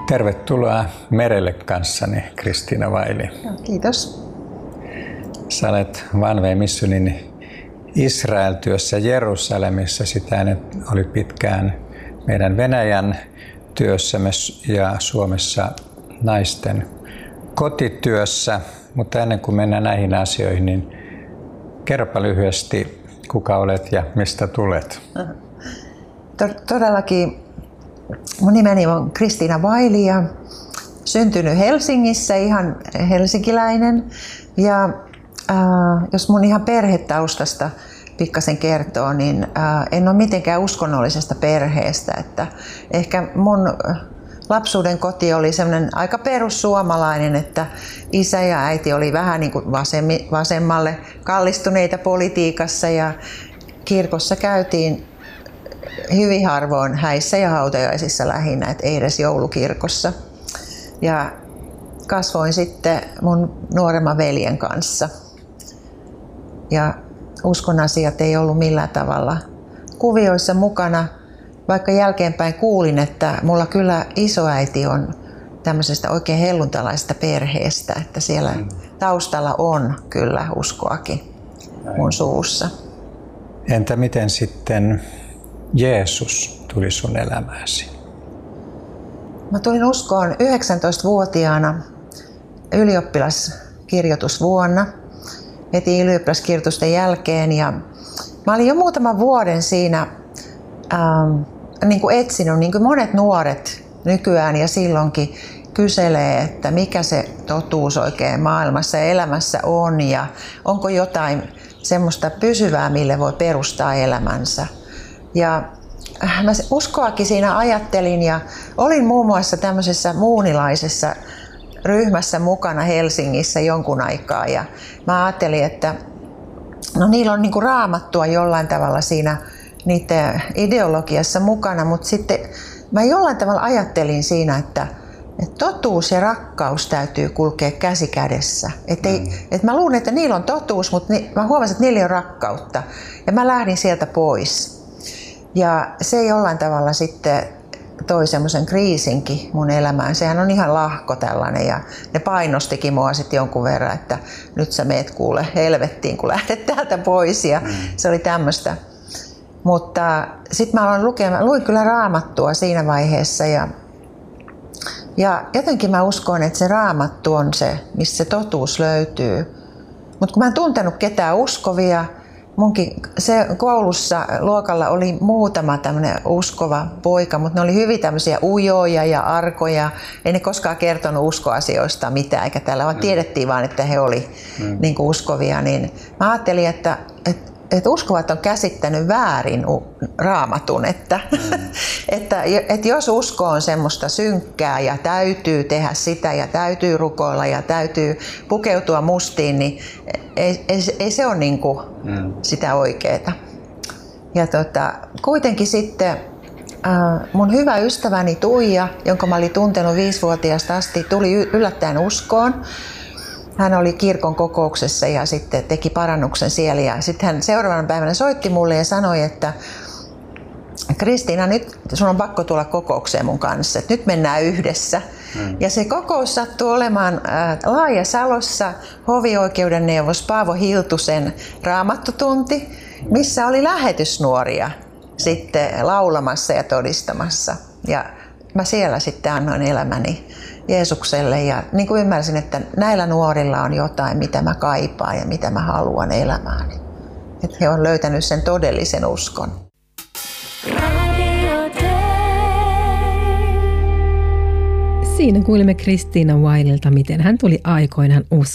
Tervetuloa merelle kanssani, Kristiina Vaili. Kiitos. Sä olet One Way Missionin Israel-työssä Jerusalemissa. Sitä oli pitkään meidän Venäjän työssämme ja Suomessa naisten kotityössä. Mutta ennen kuin mennään näihin asioihin, niin kerropa lyhyesti, kuka olet ja mistä tulet. Todellakin mun nimeni on Kristiina Vaili ja syntynyt Helsingissä, ihan helsinkiläinen. Ja jos mun ihan perhetaustasta pikkasen kertoo, niin en ole mitenkään uskonnollisesta perheestä. Että ehkä mun lapsuuden koti oli semmoinen aika perussuomalainen, että isä ja äiti oli vähän niin kuin vasemmalle kallistuneita politiikassa ja kirkossa käytiin hyvin harvoin häissä ja hautajaisissa lähinnä, et ei edes joulukirkossa. Ja kasvoin sitten mun nuoremman veljen kanssa. Ja uskon asiat ei ollut millään tavalla kuvioissa mukana, vaikka jälkeenpäin kuulin, että mulla kyllä isoäiti on tämmöisestä oikein helluntalaisesta perheestä, että siellä taustalla on kyllä uskoakin mun suussa. Entä miten sitten Jeesus tuli sun elämääsi? Mä tulin uskoon 19-vuotiaana ylioppilaskirjoitusvuonna, heti ylioppilaskirjoitusten jälkeen. Ja mä olin jo muutaman vuoden siinä niin kuin etsinyt, niin kuin monet nuoret nykyään ja silloinkin kyselee, että mikä se totuus oikein maailmassa ja elämässä on ja onko jotain semmoista pysyvää, mille voi perustaa elämänsä. Ja mä uskoakin siinä ajattelin ja olin muun muassa tämmöisessä muunilaisessa ryhmässä mukana Helsingissä jonkun aikaa ja mä ajattelin, että no niillä on niinku raamattua jollain tavalla siinä niiden ideologiassa mukana, mutta sitten mä jollain tavalla ajattelin siinä, että totuus ja rakkaus täytyy kulkea käsi kädessä. Et mä luulen, että niillä on totuus, mutta mä huomasin, että niillä ei ole rakkautta ja mä lähdin sieltä pois. Ja se jollain tavalla sitten toi semmoisen kriisinkin mun elämään. Sehän on ihan lahko tällainen ja ne painostikin mua sitten jonkun verran, että nyt sä meet kuule helvettiin, kun lähdet täältä pois ja se oli tämmöistä. Mutta sitten mä luin kyllä raamattua siinä vaiheessa ja jotenkin mä uskon, että se raamattu on se, missä se totuus löytyy. Mutta kun mä en tuntenut ketään uskovia, munkin se koulussa luokalla oli muutama tämmöinen uskova poika, mutta ne oli hyvin tämmöisiä ujoja ja arkoja. Ei ne koskaan kertonut uskoasioista mitään, eikä täällä vaan tiedettiin vaan, että he oli niin kuin uskovia. Niin mä ajattelin, että uskovat on käsittänyt väärin raamatun, että jos usko on semmoista synkkää ja täytyy tehdä sitä ja täytyy rukoilla ja täytyy pukeutua mustiin, niin ei se ole niin kuin sitä oikeeta. Ja kuitenkin sitten mun hyvä ystäväni Tuija, jonka mä olin tuntenut 5-vuotiaasta asti, tuli yllättäen uskoon. Hän oli kirkon kokouksessa ja sitten teki parannuksen siellä ja sitten hän seuraavana päivänä soitti mulle ja sanoi, että Kristiina, nyt sun on pakko tulla kokoukseen mun kanssa, että nyt mennään yhdessä. Ja se kokous sattui olemaan Laajasalossa hovioikeuden neuvos Paavo Hiltusen raamattutunti, missä oli lähetysnuoria sitten laulamassa ja todistamassa. Ja mä siellä sitten annoin elämäni Jeesukselle ja niin kuin ymmärsin, että näillä nuorilla on jotain, mitä mä kaipaan ja mitä mä haluan elämääni. Että he on löytänyt sen todellisen uskon. Siinä kuulimme Kristiina Vaililta, miten hän tuli aikoinaan uskoon.